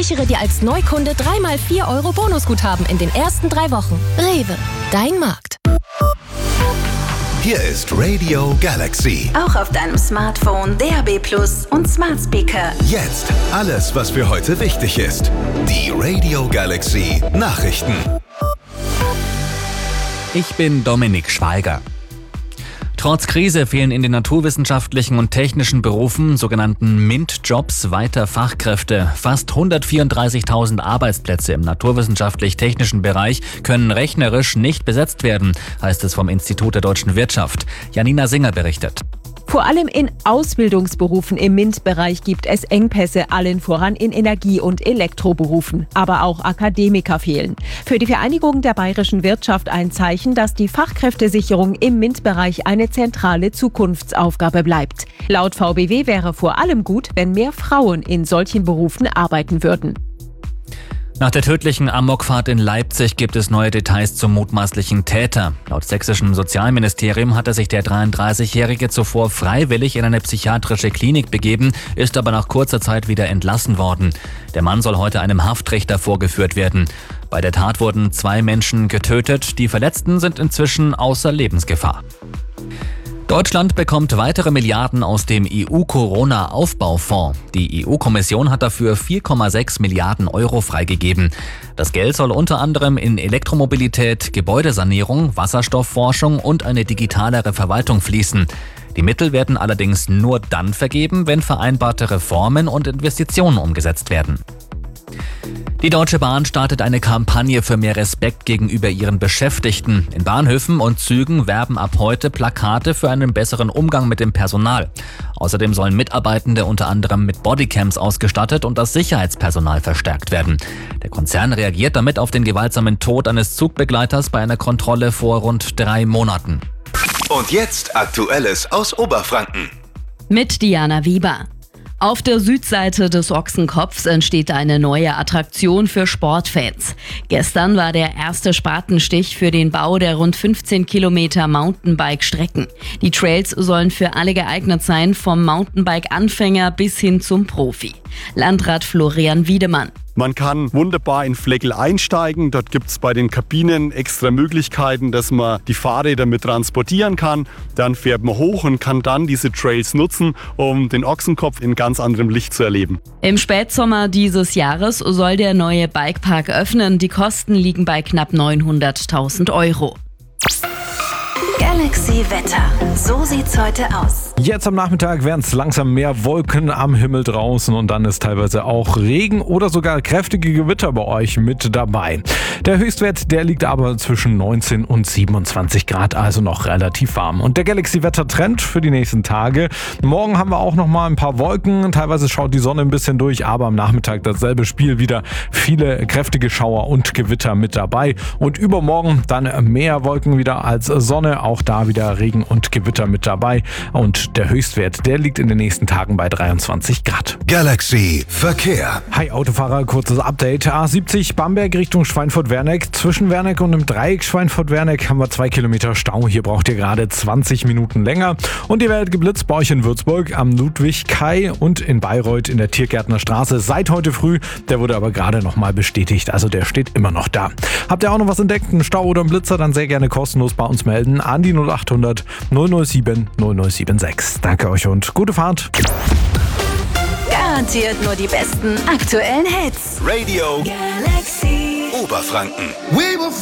Sichere dir als Neukunde 3x4 € Bonusguthaben in den ersten 3 Wochen. Rewe, dein Markt. Hier ist Radio Galaxy. Auch auf deinem Smartphone, DAB+ und Smart Speaker. Jetzt alles, was für heute wichtig ist. Die Radio Galaxy Nachrichten. Ich bin Dominik Schweiger. Trotz Krise fehlen in den naturwissenschaftlichen und technischen Berufen, sogenannten MINT-Jobs, weiter Fachkräfte. Fast 134.000 Arbeitsplätze im naturwissenschaftlich-technischen Bereich können rechnerisch nicht besetzt werden, heißt es vom Institut der deutschen Wirtschaft. Janina Singer berichtet. Vor allem in Ausbildungsberufen im MINT-Bereich gibt es Engpässe, allen voran in Energie- und Elektroberufen. Aber auch Akademiker fehlen. Für die Vereinigung der bayerischen Wirtschaft ein Zeichen, dass die Fachkräftesicherung im MINT-Bereich eine zentrale Zukunftsaufgabe bleibt. Laut VBW wäre vor allem gut, wenn mehr Frauen in solchen Berufen arbeiten würden. Nach der tödlichen Amokfahrt in Leipzig gibt es neue Details zum mutmaßlichen Täter. Laut sächsischem Sozialministerium hatte sich der 33-Jährige zuvor freiwillig in eine psychiatrische Klinik begeben, ist aber nach kurzer Zeit wieder entlassen worden. Der Mann soll heute einem Haftrichter vorgeführt werden. Bei der Tat wurden 2 Menschen getötet, die Verletzten sind inzwischen außer Lebensgefahr. Deutschland bekommt weitere Milliarden aus dem EU-Corona-Aufbaufonds. Die EU-Kommission hat dafür 4,6 Milliarden € freigegeben. Das Geld soll unter anderem in Elektromobilität, Gebäudesanierung, Wasserstoffforschung und eine digitalere Verwaltung fließen. Die Mittel werden allerdings nur dann vergeben, wenn vereinbarte Reformen und Investitionen umgesetzt werden. Die Deutsche Bahn startet eine Kampagne für mehr Respekt gegenüber ihren Beschäftigten. In Bahnhöfen und Zügen werben ab heute Plakate für einen besseren Umgang mit dem Personal. Außerdem sollen Mitarbeitende unter anderem mit Bodycams ausgestattet und das Sicherheitspersonal verstärkt werden. Der Konzern reagiert damit auf den gewaltsamen Tod eines Zugbegleiters bei einer Kontrolle vor rund 3 Monaten. Und jetzt Aktuelles aus Oberfranken. Mit Diana Wieber. Auf der Südseite des Ochsenkopfs entsteht eine neue Attraktion für Sportfans. Gestern war der erste Spatenstich für den Bau der rund 15 Kilometer Mountainbike-Strecken. Die Trails sollen für alle geeignet sein, vom Mountainbike-Anfänger bis hin zum Profi. Landrat Florian Wiedemann. Man kann wunderbar in Fleckl einsteigen. Dort gibt es bei den Kabinen extra Möglichkeiten, dass man die Fahrräder mit transportieren kann. Dann fährt man hoch und kann dann diese Trails nutzen, um den Ochsenkopf in ganz anderem Licht zu erleben. Im Spätsommer dieses Jahres soll der neue Bikepark öffnen. Die Kosten liegen bei knapp 900.000 €. Galaxy Wetter. So sieht's heute aus. Jetzt am Nachmittag werden es langsam mehr Wolken am Himmel draußen und dann ist teilweise auch Regen oder sogar kräftige Gewitter bei euch mit dabei. Der Höchstwert, der liegt aber zwischen 19 und 27 Grad, also noch relativ warm. Und der Galaxy-Wetter-Trend für die nächsten Tage. Morgen haben wir auch noch mal ein paar Wolken, teilweise schaut die Sonne ein bisschen durch, aber am Nachmittag dasselbe Spiel wieder. Viele kräftige Schauer und Gewitter mit dabei. Und übermorgen dann mehr Wolken wieder als Sonne, auch da wieder Regen und Gewitter mit dabei. Und der Höchstwert, der liegt in den nächsten Tagen bei 23 Grad. Galaxy Verkehr. Hi Autofahrer, kurzes Update. A70 Bamberg Richtung Schweinfurt-Werneck. Zwischen Werneck und dem Dreieck Schweinfurt-Werneck haben wir 2 Kilometer Stau. Hier braucht ihr gerade 20 Minuten länger. Und ihr werdet geblitzt bei euch in Würzburg am Ludwig-Kai und in Bayreuth in der Tiergärtner Straße seit heute früh. Der wurde aber gerade nochmal bestätigt, also der steht immer noch da. Habt ihr auch noch was entdeckt, einen Stau oder einen Blitzer, dann sehr gerne kostenlos bei uns melden an die 0800 007 0076. Danke euch und gute Fahrt. Garantiert nur die besten aktuellen Hits. Radio Galaxy. Oberfranken.